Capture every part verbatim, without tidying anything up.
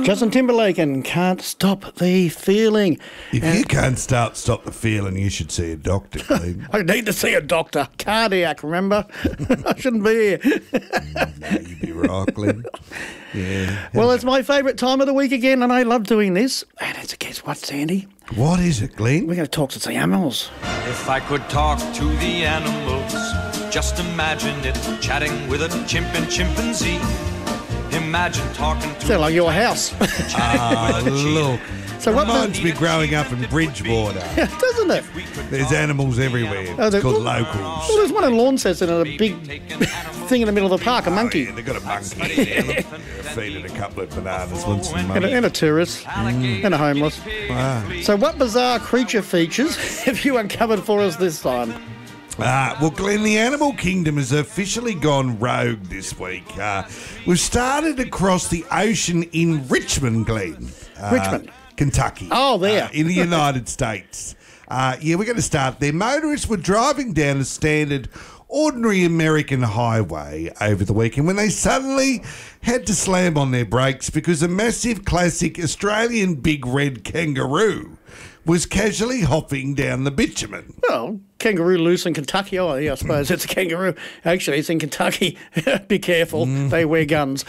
Justin Timberlake and Can't Stop the Feeling. If And you can't start stop the feeling, you should see a doctor, Glenn. I need to see a doctor. Cardiac, remember? I shouldn't be here. No, you'd be right, Glenn. Yeah. Well, it's my favourite time of the week again, and I love doing this. And it's, guess what, Sandy? What is it, Glenn? We're going to talk to the animals. If I could talk to the animals, just imagine it, chatting with a chimp and chimpanzee. Imagine talking to Sound like your house. Ah, look. So what Reminds the- me growing up in Bridgewater. Doesn't it? There's animals everywhere. Oh, It's there- called well, locals. Well, there's one in Launceston and a big thing in the middle of the park, a monkey. Yeah, they've got a monkey. They're feeding a couple of bananas once in a And a, month. and a tourist. And a homeless. Ah. So what bizarre creature features have you uncovered for us this time? Uh, well, Glenn, the animal kingdom has officially gone rogue this week. Uh, we've started across the ocean in Richmond, Glenn. Uh, Richmond? Kentucky. Oh, there. Uh, in the United States. Uh, yeah, we're going to start there. Motorists were driving down a standard ordinary American highway over the weekend when they suddenly had to slam on their brakes because a massive classic Australian big red kangaroo was casually hopping down the bitumen. Well, kangaroo loose in Kentucky. Oh, yeah, I suppose it's a kangaroo. Actually, it's in Kentucky. Be careful. Mm. They wear guns.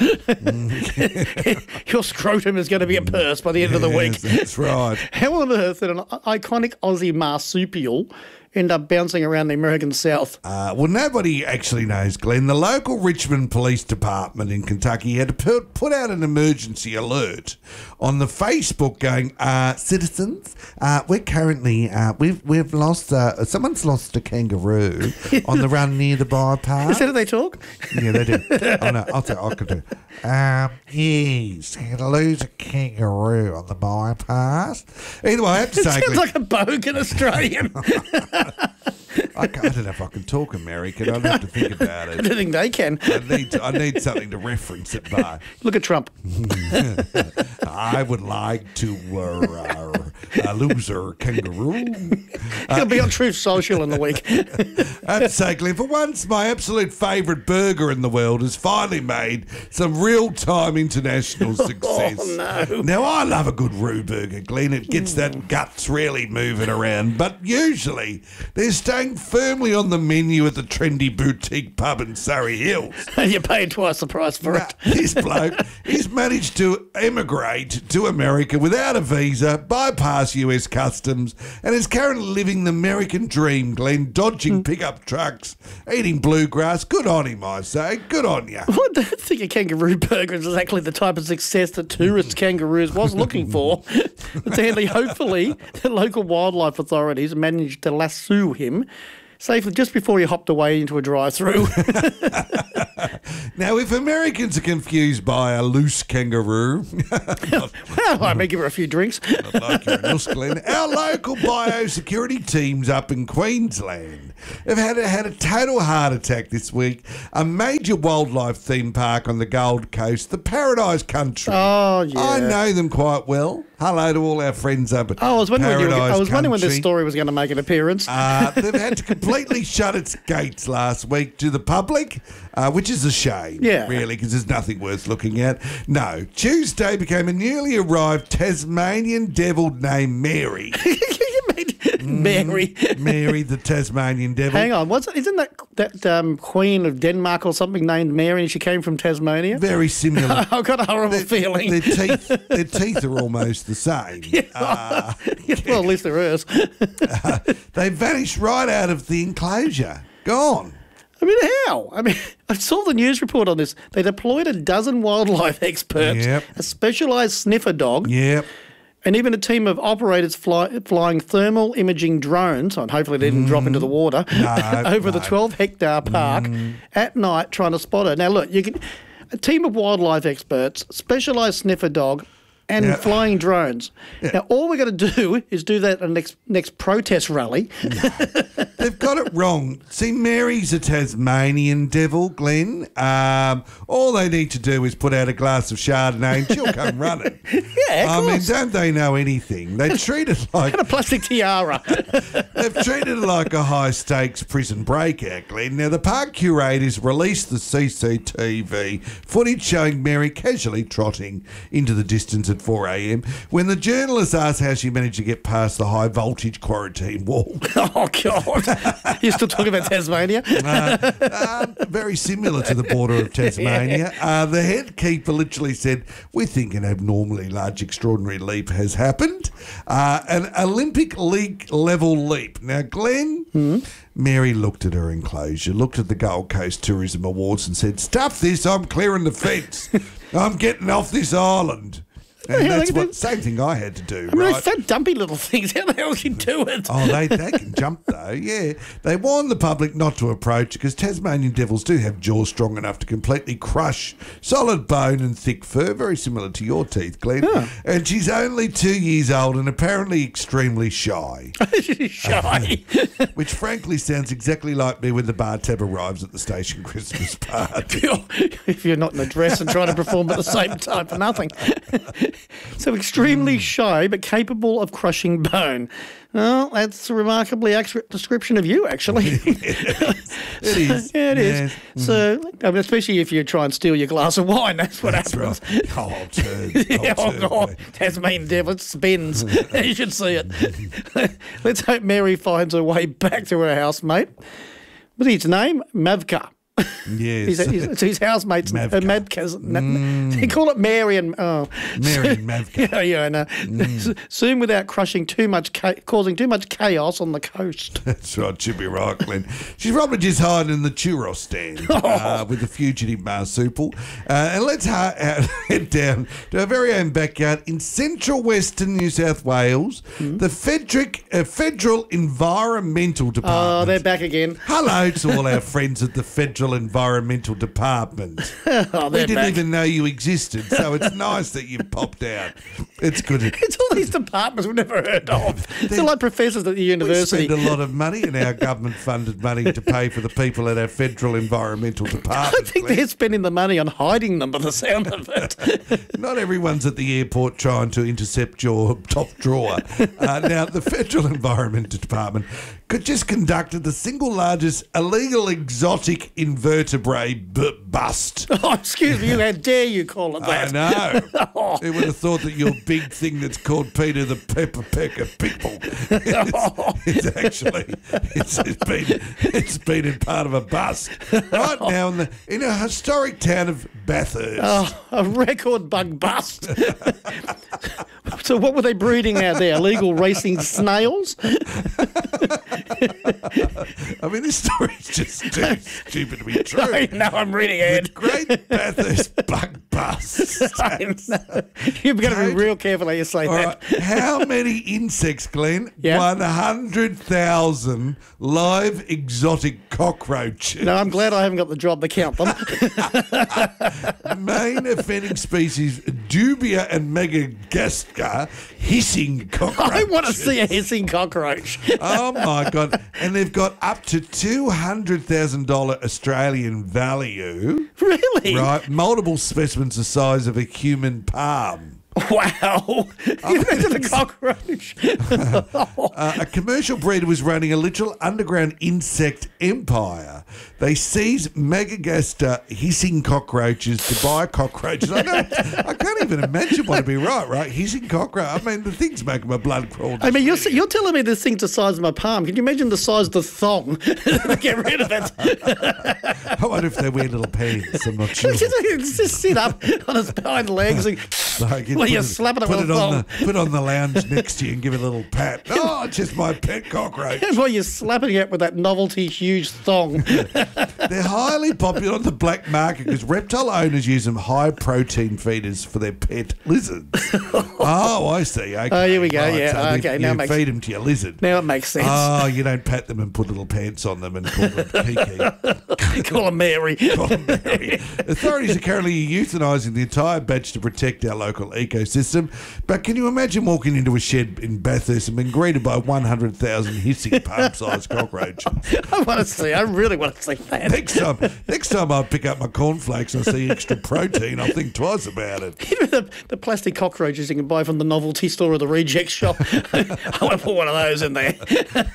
Your scrotum is going to be a purse by the end of the week. Yes, that's right. How on earth did an iconic Aussie marsupial end up bouncing around the American South? Uh, well, nobody actually knows, Glenn. The local Richmond Police Department in Kentucky had to put, put out an emergency alert on the Facebook going, uh, citizens, uh, we're currently, uh, we've we've lost, uh, someone's lost a kangaroo on the run near the bypass. Is that how they talk? Yeah, they do. Oh, no, I'll tell I could do. Um, yes, you to lose a kangaroo on the bypass. Either way, I have to It say, sounds Glenn, like a bogan Australian. I, can't- I don't know if I can talk American. I'd have to think about I it. don't think they can. I need I need something to reference it by. Look at Trump. I would like to uh, uh, lose a kangaroo. He'll be on Truth Social in the week. I have to say, Glenn, for once, my absolute favourite burger in the world has finally made some real-time international success. Oh, no. Now, I love a good Roo burger, Glenn. It gets that guts really moving around. But usually, they're staying firmly on the menu at the trendy boutique pub in Surrey Hills. You're paying twice the price for Nah, it. this bloke, he's managed to emigrate to America without a visa, bypass U S customs, and is currently living the American dream, Glenn, dodging pickup trucks, eating bluegrass. Good on him, I say. Good on you. I don't think a kangaroo burger is exactly the type of success that tourist kangaroos was looking for. But sadly, hopefully, the local wildlife authorities managed to lasso him safely just before he hopped away into a drive-through. Now, if Americans are confused by a loose kangaroo, Well, I may give her a few drinks. not like you're in us, Glenn, our local biosecurity teams up in Queensland have had a, had a total heart attack this week. A major wildlife theme park on the Gold Coast, the Paradise Country. Oh, yeah. I know them quite well. Hello to all our friends up at Oh, I was wondering, when, you Paradise were, I was wondering when this Country. story was going to make an appearance. Uh, they've had to completely shut its gates last week to the public, uh, which is a shame, Yeah. really, because there's nothing worth looking at. No, Tuesday became a newly arrived Tasmanian devil named Mary. Mary. Mary, the Tasmanian devil. Hang on, what's isn't that that um, Queen of Denmark or something named Mary, and she came from Tasmania? Very similar. I've got a horrible feeling. Their teeth, their teeth are almost the same. Uh, Well, at least they're hers. they vanished right out of the enclosure. Gone. I mean, how? I mean, I saw the news report on this. They deployed a dozen wildlife experts, Yep. a specialised sniffer dog, Yep. and even a team of operators fly, flying thermal imaging drones, and hopefully they didn't drop into the water, No, over the no. twelve hectare park at night trying to spot her. Now, look, you can a team of wildlife experts, specialised sniffer dog, and Yeah. flying drones. Now, all we're going to do is do that at the next, next protest rally. They've got it wrong. See, Mary's a Tasmanian devil, Glenn. Um, all they need to do is put out a glass of Chardonnay and she'll come running. Yeah, of I mean, course. don't they know anything? They treat it like And a plastic tiara. they've treated it like a high stakes prison breakout, Glenn. Now, the park curators released the C C T V footage showing Mary casually trotting into the distance at four a.m. when the journalist asked how she managed to get past the high voltage quarantine wall. Oh, God. You're still talking about Tasmania? Uh, uh, very similar to the border of Tasmania. Uh, the head keeper literally said, "We think an abnormally large, extraordinary leap has happened. Uh, an Olympic League level leap." Now, Glenn, Hmm? Mary looked at her enclosure, looked at the Gold Coast Tourism Awards and said, "Stuff this, I'm clearing the fence. I'm getting off this island." And Yeah, that's look at what that. same thing I had to do, I mean, right? they're so dumpy little things. How the hell do you do it? Oh, they, they can jump though, yeah. They warned the public not to approach because Tasmanian devils do have jaws strong enough to completely crush solid bone and thick fur, very similar to your teeth, Glenn. Huh. And she's only two years old and apparently extremely shy, She's shy. which frankly sounds exactly like me when the bar tab arrives at the station Christmas party. If you're not in a dress and trying to perform at the same time for nothing. So extremely shy but capable of crushing bone. Well, that's a remarkably accurate description of you, actually. It is. Yeah, it is. Yes. So, I mean, especially if you try and steal your glass of wine, that's what That's happens. right. Oh, I'll turn. Yeah, I'll oh, turn, God, mate. Tasmanian devil, it spins. You should see it. Let's hope Mary finds her way back to her housemate. What's his name? Mavka. Yes. He's, he's, so his housemate's Mavka. uh, Mavka's. Mm. They call it Mary and oh, Mary and Mavka. yeah, yeah, I know. Mm. Soon, without crushing too much, cha- causing too much chaos on the coast. That's right, should be right, Glenn. She's probably just hiding in the churros stand uh, with the fugitive marsupial. Uh, and let's ha- uh, head down to our very own backyard in central western New South Wales, Hmm? the Fedric, uh, Federal Environmental Oh, Department. they're back again. Hello to all our friends at the Federal Environmental Department. Oh, We they're didn't back. even know you existed, so it's nice that you popped out. It's good. It's all these departments we've never heard of. They're like professors at the We university. spend a lot of money in our government-funded money to pay for the people at our Federal Environmental I Department. think Glenn. they're spending the money on hiding them by the sound of it. Not everyone's at the airport trying to intercept your top drawer. Uh, now, the Federal Environmental Department could just conducted the single largest illegal exotic invertebrate b- bust. Oh, excuse me, how dare you call it I that? know. Oh. Who would have thought that your big thing that's called Peter the Pepper Pecker Pitbull is, is actually it's, it's been it's been in part of a bust right now in the in a historic town of Bathurst. Oh, a record bug bust. So what were they breeding out there? Illegal racing snails? I mean, this story's just too stupid to be true. I know, I'm reading it. Great Bathurst bug bust. I know. You've got to be real careful how you say All that. right. How many insects, Glenn? Yeah. one hundred thousand live exotic cockroaches. No, I'm glad I haven't got the job to count them. Main offending species Dubia and Megagasca hissing cockroaches. I want to see a hissing cockroach. Oh my God. And they've got up to two hundred thousand dollars Australian value. Really? Right. Multiple specimens the size of a human palm. Wow. You mentioned a cockroach. Uh, a commercial breeder was running a literal underground insect empire. They seized Megagaster hissing cockroaches to buy cockroaches. I, don't, I can't even imagine what would be right, right? Hissing cockroach. I mean, the things make my blood crawl. I mean, you're, just you're telling me this thing's the size of my palm. Can you imagine the size of the thong to get rid of it? I wonder if they wear little pants. I'm not sure. just, just sit up on its hind legs and Like, well, put you're it- slapping it put with it a on thong. the put it on the lounge next to you and give it a little pat. Oh, it's just my pet cockroach. While you're slapping it with that novelty huge thong. They're highly popular on the black market because reptile owners use them high protein feeders for their pet lizards. Oh, I see. Okay. Oh, here we go. Yeah, so okay, You, now you it makes- feed them to your lizard. Now it makes sense. Oh, you don't pat them and put little pants on them and call them Kiki. Call her Mary. Call them Mary. Authorities are currently euthanising the entire batch to protect our local ecosystem. But can you imagine walking into a shed in Bathurst and being greeted by one hundred thousand hissing palm-sized cockroaches? I want to see. I really want to see that. Next time, next time I pick up my cornflakes and I see extra protein, I'll think twice about it. You know, the, the plastic cockroaches you can buy from the novelty store or the reject shop. I want to put one of those in there.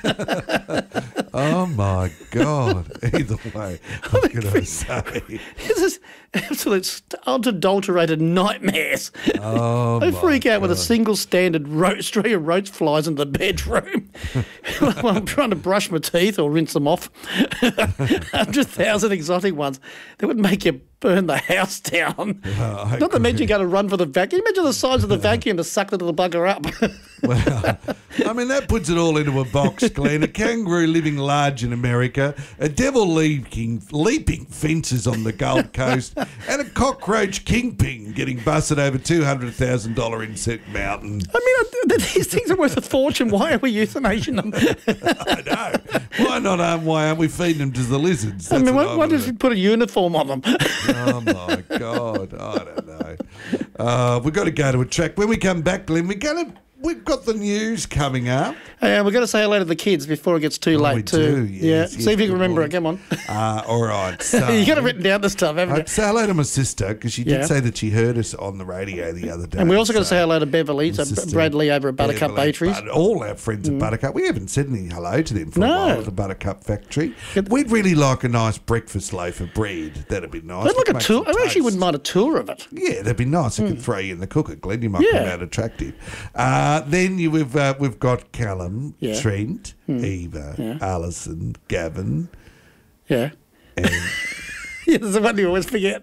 Oh my God! Either way, what can I say? This is absolute unadulterated nightmares. Oh, I freak my out with a God. single standard ro- string of roach flies in the bedroom while I'm trying to brush my teeth or rinse them off. one hundred thousand exotic ones that would make you burn the house down. Oh, I Not to mention agree. you're going to run for the vacuum. Imagine the size of the vacuum to suck the little bugger up. Well, I mean, that puts it all into a box, Glenn. A kangaroo living large in America, a devil leaping, leaping fences on the Gold Coast, and a cockroach kingpin getting busted over two hundred thousand dollars Insect Mountain. I mean, I- these things are worth a fortune. Why are we euthanizing them? I know. Why not? Um, why aren't we feeding them to the lizards? I That's mean, what why, I why wanna does he put a uniform on them? Oh my God! I don't know. Uh, we've got to go to a track. When we come back, Glenn, we're gonna we've got the news coming up. Hey, uh, we've got to say hello to the kids before it gets too Oh, late, we too. do, yes, yeah. yes, See if you good can remember it. morning. Come on. Uh, all right. So you got it written down this time, haven't you? I'd say hello to my sister because she did Yeah. say that she heard us on the radio the other day. And we also got to so- say hello to Beverly, so Sister Bradley over at Buttercup Beverly, Bakeries. but all our friends at Buttercup. We haven't said any hello to them for No. a while at the Buttercup factory. Get- We'd really like a nice breakfast loaf of bread. That'd be nice. I'd like We'd a make tour. some I actually toast. wouldn't mind a tour of it. Yeah, that'd be nice. I could throw you in the cooker, Glenn. You might Hmm. Yeah. come out attractive. Uh, then you, we've uh, we've got Callum, Yeah. Hmm. Trent, Eva, Yeah. Alison, Gavin, Yeah. and Yeah, there's the one you always forget.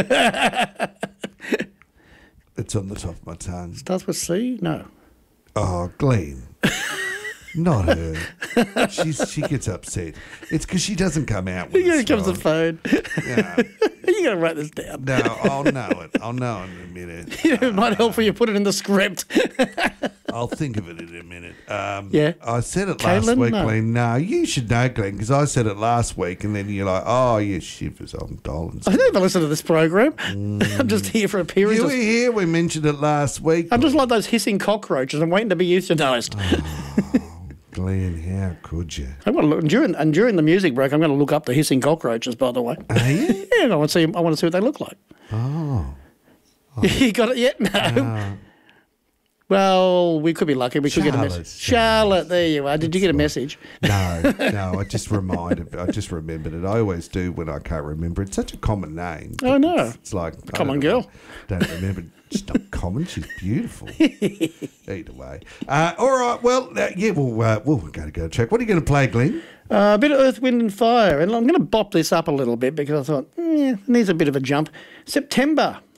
it's on the top of my tongue. Starts with C? No. Oh, Glenn. Not her. She's, she gets upset. It's because she doesn't come out with Here us comes the strong. phone. Yeah. You got to write this down. No, I'll know it. I'll know in a minute. It might help when you put it in the script. I'll think of it in a minute. Um, Yeah. I said it last Caitlin? week, No. Glenn. No, you should know, Glenn, because I said it last week, and then you're like, oh, yeah, shivers, I'm Dolan. I never listen to this program. I'm just here for You were appearances. here. We mentioned it last week. I'm just like those hissing cockroaches. I'm waiting to be euthanized. Glenn, how could you? I want to look, and during and during the music break, I'm going to look up the hissing cockroaches. By the way, Are you? yeah, I want to see. I want to see what they look like. Oh. You got it yet? No. Well, we could be lucky. We could get a Charlotte, message. Charlotte, there you are. Did you get a message? No, no, I just reminded, I just remembered it. I always do when I can't remember. It's such a common name. I know. It's, it's like I Common don't know, girl. Don't remember. She's not common. She's beautiful. Either way. Uh, all right. Well, uh, yeah. Well, uh, well, we're going to go check. What are you going to play, Glenn? Uh, a bit of Earth, Wind and Fire. And I'm going to bop this up a little bit because I thought, mm, yeah, it needs a bit of a jump. September.